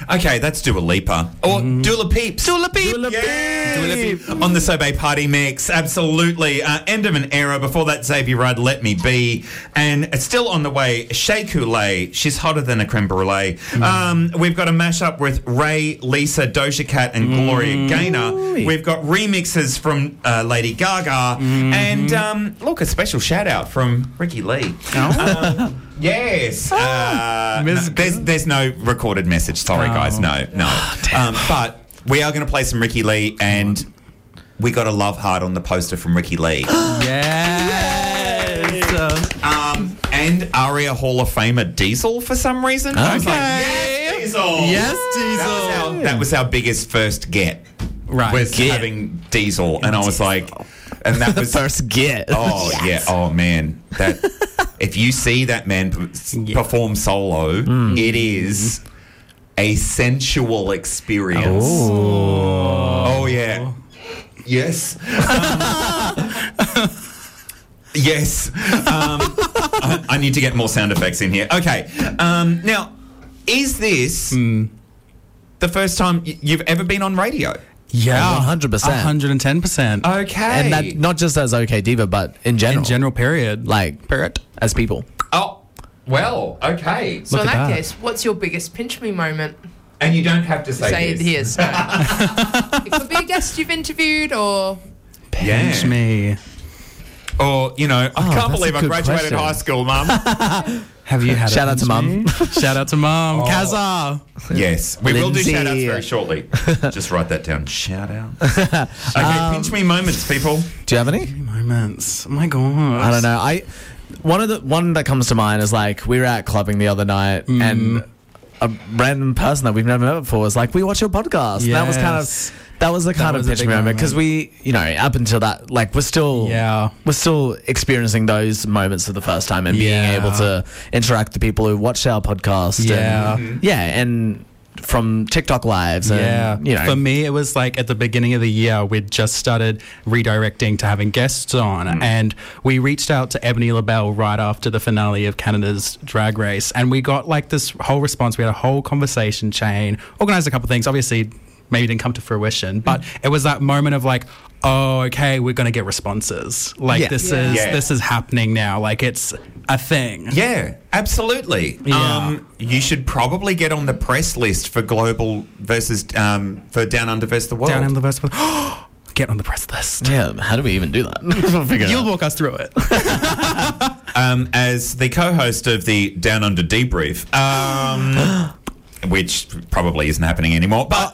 Okay, that's Dua Lipa. Or Dula Peeps. Dula Peep. Yeah. Dula Peep. On the Sobe Party Mix, absolutely. End of an era. Before that, Xavier Rudd, Let Me Be. And it's still on the way, Shea Coulee, She's Hotter Than a Creme Brulee. We've got a mashup with Ray, Lisa, Doja Cat and Gloria Gaynor. We've got remixes from Lady Gaga. And look, a special shout out from Ricky Lee. Yes. There's no recorded message. Sorry, guys. No. But we are going to play some Ricky Lee, and we got a love heart on the poster from Ricky Lee. And ARIA Hall of Famer Diesel for some reason. I was like, yes, Diesel. Yes, Diesel. That was our biggest first get. Right. Was having Diesel. And I was like... And that was first get. Oh, yeah. Oh, man. That if you see that man perform solo, it is a sensual experience. Oh yeah. Yes. Yes. I need to get more sound effects in here. Okay. Now, is this the first time you've ever been on radio? Yeah, 100%. 110%. Okay. And that not just as OK Diva, but in general. In general, period. Like, as people. Oh, well, okay. So Look in at that that. case, what's your biggest pinch me moment? And you don't have to Say it this. here, so. It could be a guest you've interviewed or... Pinch me. Or, you know, I can't that's believe a I good graduated question. high school, Mum. Have you had Shout out to Mum. Shout out to Mum. Kaza. Yes, we will do Lindsay. shout-outs very shortly. Just write that down. Shout-out. Okay, pinch me moments, people. Do you have any? Moments. Oh my God. I don't know. One that comes to mind is like we were at clubbing the other night and a random person that we've never met before was like, "We watch your podcast." And that was the kind of was a pinch big moment because moment. we, you know, up until that, like we're still experiencing those moments for the first time and being able to interact with the people who watch our podcast. Yeah. And from TikTok lives. And, you know, For me, it was like at the beginning of the year, we'd just started redirecting to having guests on, and we reached out to Ebony LaBelle right after the finale of Canada's Drag Race, and we got like this whole response. We had a whole conversation chain, organised a couple of things. Obviously, maybe didn't come to fruition, but it was that moment of like, oh, okay, we're going to get responses. Like this is happening now. Like it's a thing. Yeah, absolutely. Yeah. You should probably get on the press list for Global versus for Down Under versus the World. Down in the verse. Get on the press list. yeah, how do we even do that? We'll figure it You'll out. walk us through it. As the co-host of the Down Under Debrief, which probably isn't happening anymore, but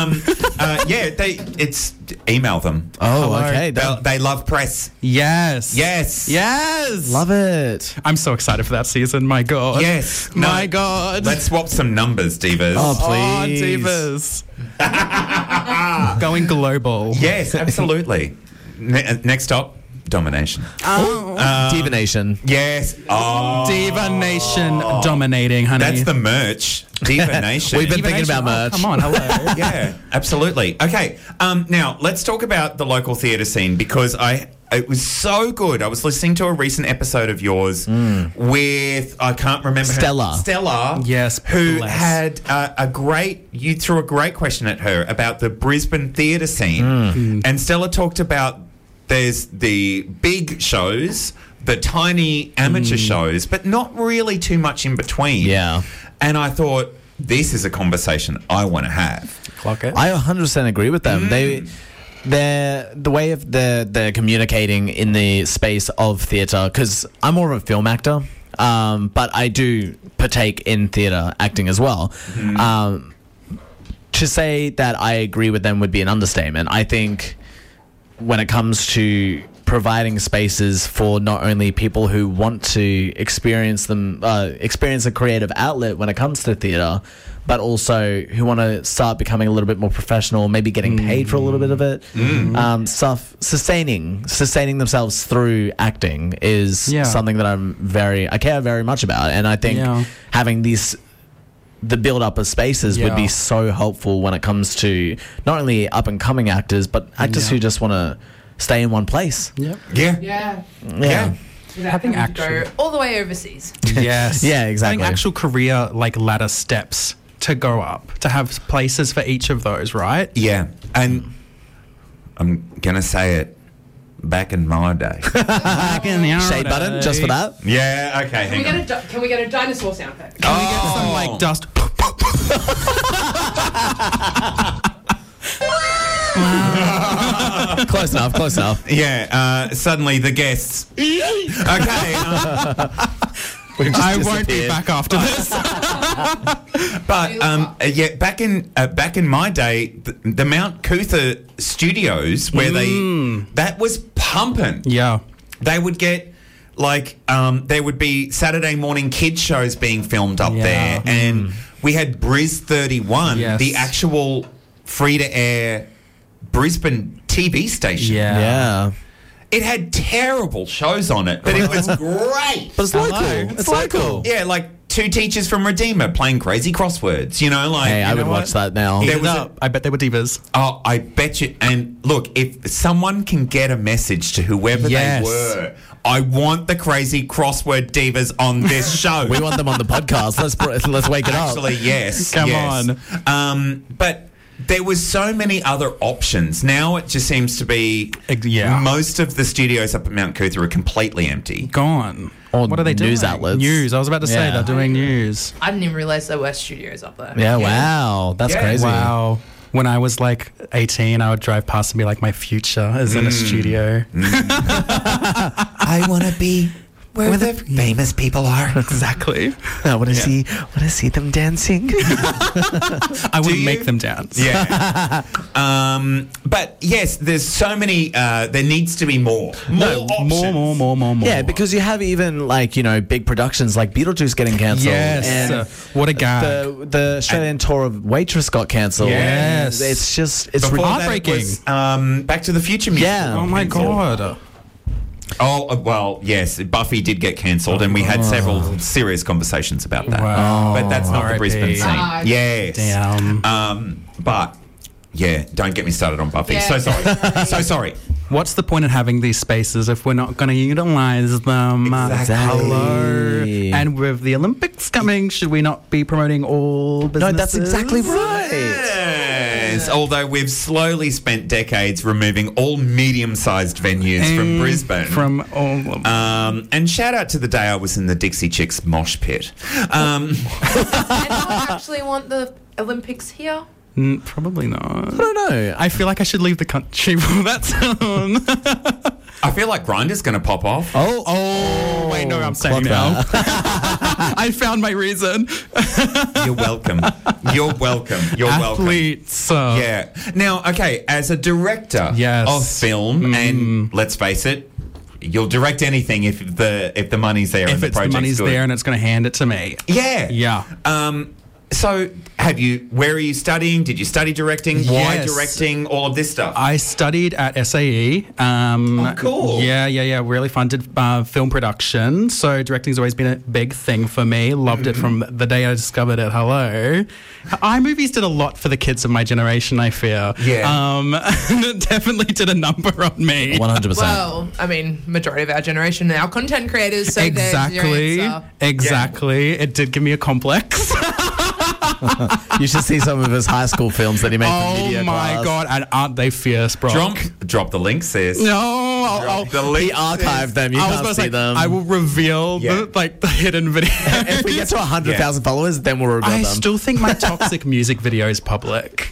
it's email them. Oh, okay. They love press. Yes. Yes. Love it. I'm so excited for that season. My God. Yes. My God. Let's swap some numbers, divas. Oh, please. Oh, divas. Going global. Yes, absolutely. Next up, domination. Diva Nation. Yes. Oh, Diva Nation dominating, honey. that's the merch. Diva Nation. We've been Diva thinking Nation. about merch. Come on, hello. Yeah, absolutely. Okay, now let's talk about the local theatre scene because it was so good. I was listening to a recent episode of yours with, I can't remember Stella. Stella. Yes, Who bless. had you threw a great question at her about the Brisbane theatre scene. And Stella talked about there's the big shows, the tiny amateur shows, but not really too much in between. Yeah. And I thought, this is a conversation I want to have. Clock it. I 100% agree with them. They're the way of they're communicating in the space of theatre, because I'm more of a film actor, but I do partake in theatre acting as well. To say that I agree with them would be an understatement. I think when it comes to providing spaces for not only people who want to experience a creative outlet when it comes to theatre, but also who want to start becoming a little bit more professional, maybe getting paid for a little bit of it. Sustaining themselves through acting is something that I care very much about, and I think having the build up of spaces would be so helpful when it comes to not only up and coming actors, but actors who just want to stay in one place. Yep. Yeah. Yeah. Having Having to go all the way overseas. Yes. Yeah, exactly. Having actual career like ladder steps to go up, to have places for each of those, right? Yeah, and I'm gonna say it. Back in my day. Back in the Shade button just for that. Yeah. Okay. Hang on. Can we get a dinosaur sound effect? Can we get some like dust? Close enough. Close enough. Yeah. Suddenly the guests. Okay. I won't be back after this. But yeah, back in my day, the Mount Cootha studios where that was pumping. Yeah. They would get like there would be Saturday morning kids shows being filmed up there, and we had Briz 31, Yes. the actual free to air Brisbane TV station. Yeah. It had terrible shows on it, but it was great. But it's local. It's local. Yeah, like two teachers from Redeemer playing crazy crosswords. You know, like Hey, I would watch that now. There There was was I bet they were divas. Oh, I bet you. And look, if someone can get a message to whoever Yes. they were, I want the crazy crossword divas on this show. We want them on the podcast. Let's wake it up. Actually, yes. Come yes. on. But there was so many other options. Now it just seems to be Yeah. most of the studios up at Mount Cootha are completely empty. Gone. Or What are they doing? news outlets. News. I was about to say Yeah. they're doing news. I didn't even realize there were studios up there. Yeah. Wow. That's Yeah. crazy. Wow. When I was like 18, I would drive past and be like, my future is in a studio. I want to be where the famous people are. Exactly. I want to see them dancing. I would you? make them dance. Yeah. But yes, there's so many. There needs to be more. More options. More. Yeah, because you have even like big productions like Beetlejuice getting cancelled. Yes. And What a gag. the Australian tour of Waitress got cancelled. Yes. And it's just Before that, heartbreaking. it was, Back to the Future musical. Yeah. Oh my cancelled. God. Oh, well, yes, Buffy did get cancelled, and we had several serious conversations about that. Wow. But that's not the R.I.P. Brisbane scene. Ah, Yes. Damn. But, yeah, don't get me started on Buffy. Yeah. So sorry. So sorry. What's the point in having these spaces if we're not going to utilize them? Exactly. Hello. And with the Olympics coming, should we not be promoting all businesses? No, that's exactly right. Yes. Although we've slowly spent decades removing all medium-sized venues from Brisbane. From all of them. And shout out to the day I was in the Dixie Chicks mosh pit. And do I actually want the Olympics here? Probably not. I don't know. I feel like I should leave the country for that song. I feel like Grindr's going to pop off. Oh, wait, no, I'm saying clock now. I found my reason. You're welcome. You're welcome. You're welcome. Athletes. Yeah. Now, okay, as a director Yes. of film, and let's face it, you'll direct anything if the money's there and If the it's the project's money's good. there and it's going to hand it to me. Yeah. Yeah. So, where are you studying? Did you study directing? Why Yes. directing? All of this stuff. I studied at SAE. Cool. Yeah. Really fun. Did film production. So directing's always been a big thing for me. Loved it from the day I discovered it. Hello. iMovies did a lot for the kids of my generation, I fear. Yeah. It definitely did a number on me. 100%. Well, I mean, majority of our generation now content creators. So there's your answer. Exactly. It did give me a complex. You should see some of his high school films that he made for media Oh my class. God. And aren't they fierce, bro? Drop the link, sis. No. I'll The link, He archived them. You I was can't about to see say, them. I will reveal Yeah. the hidden video. If we get to 100,000 followers, then we'll reveal I them. still think my toxic music video is public.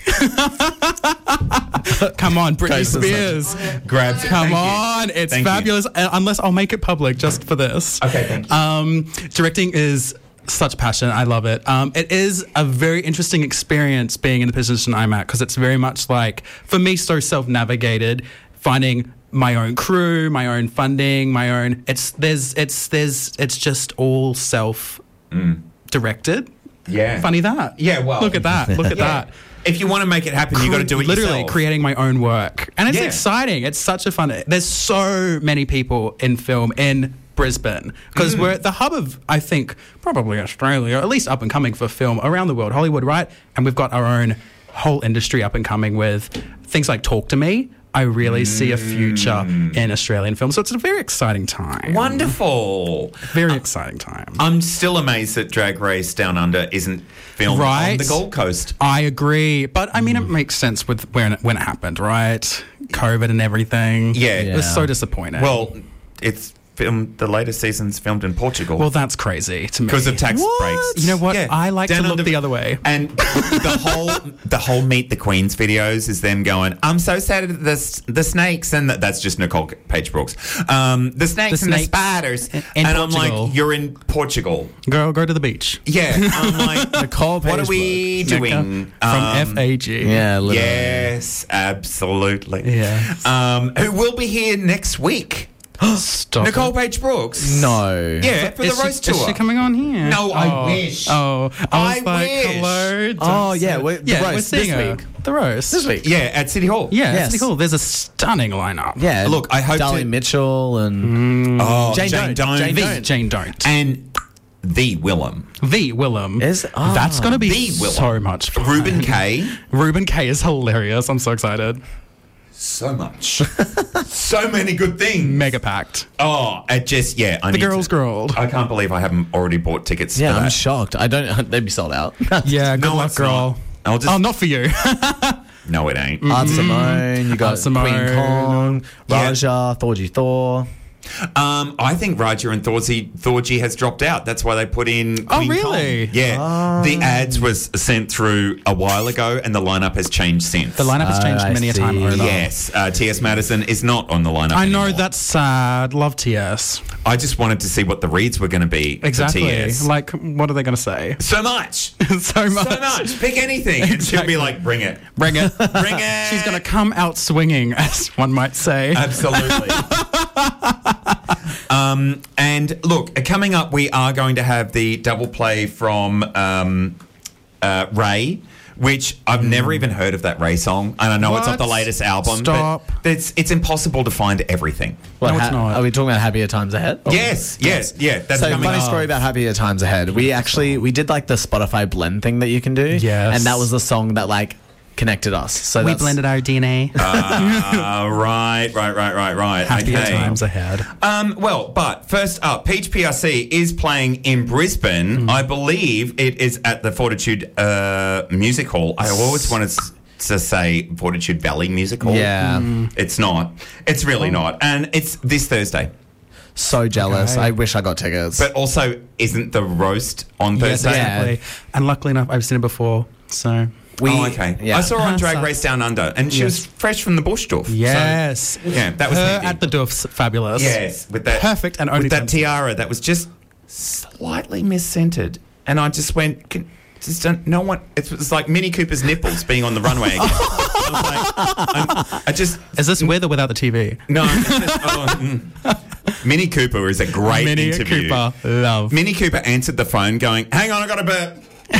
Come on, Britney Go, sister. Spears. Grabs. Come on, it's Thank you. fabulous. Unless I'll make it public just for this. Okay, thank you. Directing is such passion. I love it. It is a very interesting experience being in the position I'm at because it's very much like, for me, so self-navigated, finding my own crew, my own funding, my own. It's just all self-directed. Yeah. Funny that. Yeah, well. Look at that. Look at that. If you want to make it happen, you got to do it Literally yourself. creating my own work. And it's Yeah. exciting. It's such a fun. There's so many people in film in Brisbane because we're the hub of, I think, probably Australia, at least up and coming for film around the world, Hollywood, right? And we've got our own whole industry up and coming with things like Talk to Me, I really see a future in Australian film. So it's a very exciting time. Wonderful. Very exciting time. I'm still amazed that Drag Race Down Under isn't filmed on the Gold Coast. I agree. But, I mean, it makes sense with when it happened, right? COVID and everything. Yeah. It was so disappointing. Well, it's filmed, the latest season's filmed in Portugal. Well, that's crazy to me. Because of tax breaks. You know what? Yeah. I like Down to look Under- the other way. And the whole Meet the Queens videos is them going, I'm so sad at the snakes, and that's just Nicole Page Brooks. The snakes and the spiders. in and I'm Portugal. like, you're in Portugal. Go to the beach. Yeah. I'm like, Nicole what Page are we doing? From FAG. Yeah, literally. Yes, absolutely. Yes. Who will be here next week? Stop Nicole it. Page Brooks. No. Yeah, for the roast tour. Is she coming on here? No, I wish. Oh, I was I like, wish. hello. Oh, yeah. The we're roast seeing this her. week. The roast. This week. Yeah, at City Hall. Yeah, Yes. City Hall. There's a stunning lineup. Yeah. Look, I hope Darlene to- Mitchell and Oh, Jane Don't. Jane The Don't. Jane Don't. And the Willem. The Willem. That's going to be The Willem. so much fun. Ruben K. Ruben K is hilarious. I'm so excited. So much. So many good things. Mega packed. Oh, it just, yeah. I The need girl's to- girl. I can't believe I haven't already bought tickets Yeah, for I'm that. shocked. They'd be sold out. Yeah, good No, luck, it's girl. not. I'll just- Oh, not for you. No, it ain't. Art Simone, you got Art Simone. Queen Kong, Yeah. Raja, Thorgy Thor. I think Raja and Thorgy has dropped out. That's why they put in Oh, Queen really? Kong. Yeah. The ads was sent through a while ago, and the lineup has changed since. The lineup has changed I many a time see. over. Yes. T.S. Madison is not on the lineup I know, anymore. that's sad. Love TS. I just wanted to see what the reads were going to be Exactly. for TS. Like, what are they going to say? So much. So much. So much. Pick anything. And she'll be Exactly. like, bring it. Bring it. Bring it. She's going to come out swinging, as one might say. Absolutely. And look, coming up, we are going to have the double play from Ray, which I've never even heard of that Ray song, and I know it's not the What? latest album. Stop. But it's impossible to find everything. What, No, it's not. Are we talking about Happier Times Ahead? Yes, yeah. That's So coming funny up. story about Happier Times Ahead. We did like the Spotify blend thing that you can do. Yes. And that was the song that like connected us. So We that's, blended our DNA. Right. Happier Okay. times ahead. Well, but first up, Peach PRC is playing in Brisbane. I believe it is at the Fortitude Music Hall. I always wanted to say Fortitude Valley Music Hall. Yeah. It's not. It's really not. And it's this Thursday. So jealous. Okay. I wish I got tickets. But also, isn't the roast on Yes, Thursday? exactly. And luckily enough, I've seen it before. So, Okay. Yeah. I saw her on Drag So- Race Down Under, and she was fresh from the Bush Doof. yes. So, yeah, that was Her handy. at the Doof's fabulous. Yes, with that Perfect and only with that time- tiara that was just slightly mis-scented, and I just went, just don't, no one. It was like Mini Cooper's nipples being on the runway again. I just Is this with or without the TV? no. Mini Cooper is a great Mini interview. Cooper. Love. Mini Cooper answered the phone, going, "Hang on, I got a burp."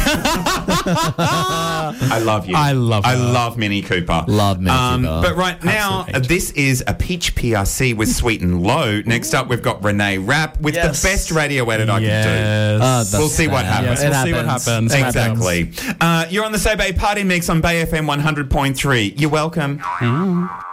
I love you. I love I her. love Mini Cooper. Love Mini Cooper. But right now, Absolute peach. this is a Peach PRC with Sweet and Low. Next up, we've got Renee Rapp with Yes. the best radio edit I could do. Yes. That's We'll see what sad. happens. Yes, It we'll see what happens. Exactly. You're on the So Bay Party Mix on Bay FM 100.3. You're welcome.